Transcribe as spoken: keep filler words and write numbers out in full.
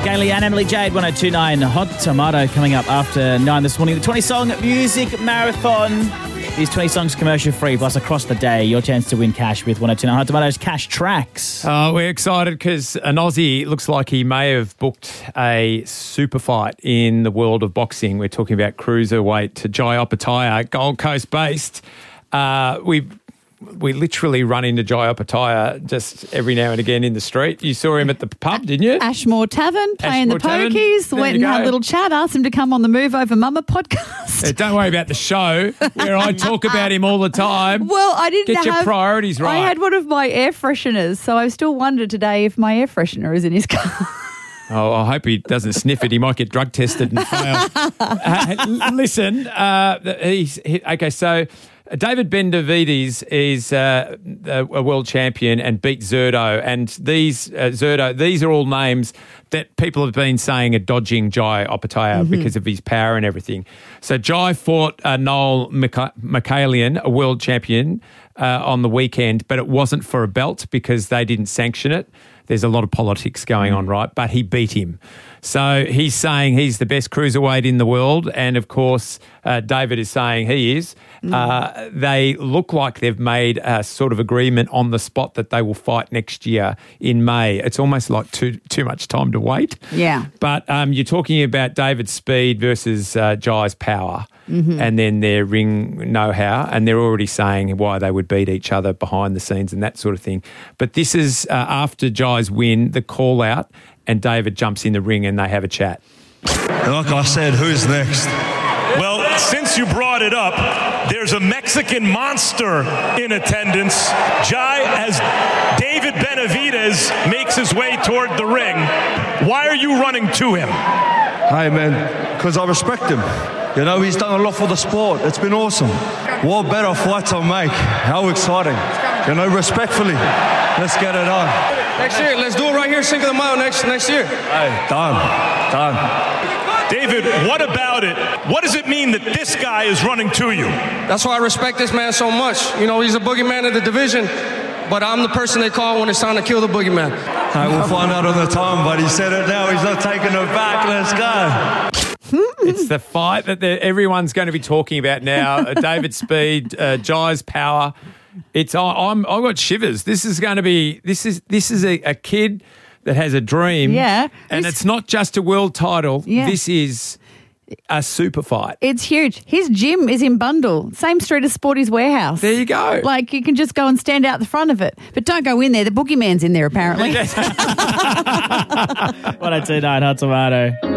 Gailey and Emily Jade, one oh two point nine Hot Tomato coming up after nine this morning. The twenty-song music marathon. These twenty songs commercial-free, plus across the day, your chance to win cash with one oh two point nine Hot Tomato's Cash Tracks. Uh, we're excited because an Aussie looks like he may have booked a super fight in the world of boxing. We're talking about cruiserweight to Jai Opetaia, Gold Coast-based. Uh, we we literally run into Jai Opetaia just every now and again in the street. You saw him at the pub, didn't you? Ashmore Tavern, playing Ashmore the Tavern. pokies. There Went you and had go. a little chat. Asked him to come on the Move Over Mama podcast. Yeah, don't worry about the show where I talk about him all the time. Well, I didn't Get your have, priorities right. I had one of my air fresheners, so I still wonder today if my air freshener is in his car. Oh, I hope he doesn't sniff it. He might get drug tested and fail. uh, listen, uh, he's he, okay. So David Benavides is uh, a world champion and beat Zerdo, and these uh, Zerdo. These are all names that people have been saying are dodging Jai Opetaia mm-hmm. because of his power and everything. So Jai fought uh, Noel Mikhailian, a world champion, uh, on the weekend, but it wasn't for a belt because they didn't sanction it. There's a lot of politics going on, right? But he beat him. So he's saying he's the best cruiserweight in the world. And, of course, uh, David is saying he is. Mm. Uh, they look like they've made a sort of agreement on the spot that they will fight next year in May. It's almost like too too much time to wait. Yeah. But um, you're talking about David's speed versus uh, Jai's power. Mm-hmm. And then their ring know-how, and they're already saying why they would beat each other behind the scenes and that sort of thing. But this is uh, after Jai's win, the call-out, and David jumps in the ring and they have a chat. Like I said, who's next? Well, since you brought it up, there's a Mexican monster in attendance. Jai, as David Benavides makes his way toward the ring, why are you running to him? Hey, man, because I respect him. You know, he's done a lot for the sport. It's been awesome. What better fight to make? How exciting. You know, respectfully, let's get it on. Next year, let's do it right here, Cinco de Mayo next, next year. Hey, done, done. David, what about it? What does it mean that this guy is running to you? That's why I respect this man so much. You know, he's a boogeyman of the division, but I'm the person they call when it's time to kill the boogeyman. Hey, we'll find out on the time, but he said it now. He's not taking it back. Let's go. It's the fight that everyone's going to be talking about now. Uh, David Speed, uh, Jai's power. It's I'm I've got shivers. This is going to be this is this is a, a kid that has a dream. Yeah, and it's, it's not just a world title. Yeah. This is a super fight. It's huge. His gym is in Bundall, same street as Sporty's Warehouse. There you go. Like, you can just go and stand out the front of it. But don't go in there. The boogeyman's in there, apparently. one oh two point nine Hot Tomato.